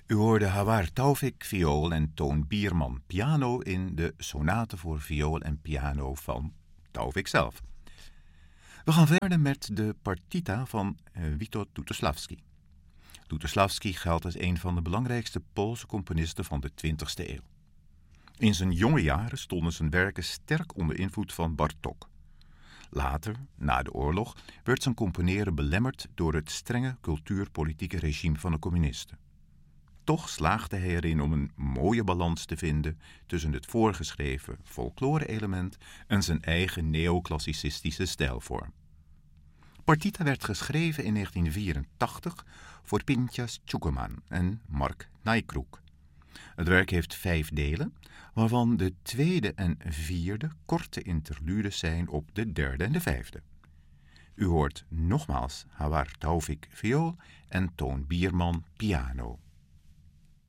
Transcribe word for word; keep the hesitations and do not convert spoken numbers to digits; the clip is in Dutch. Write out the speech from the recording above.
U hoorde Hawar Taufik viool en Toon Bierman piano in de sonate voor viool en piano van Taufik zelf. We gaan verder met de partita van Witold Lutosławski. Lutosławski geldt als een van de belangrijkste Poolse componisten van de twintigste eeuw. In zijn jonge jaren stonden zijn werken sterk onder invloed van Bartók. Later, na de oorlog, werd zijn componeren belemmerd door het strenge cultuurpolitieke regime van de communisten. Toch slaagde hij erin om een mooie balans te vinden tussen het voorgeschreven folklore-element en zijn eigen neoclassicistische stijlvorm. Partita werd geschreven in negentien vierentachtig voor Pinchas Tjugoman en Mark Najkruk. Het werk heeft vijf delen, waarvan de tweede en vierde korte interludes zijn op de derde en de vijfde. U hoort nogmaals Hawar Taufik viool en Toon Bierman piano.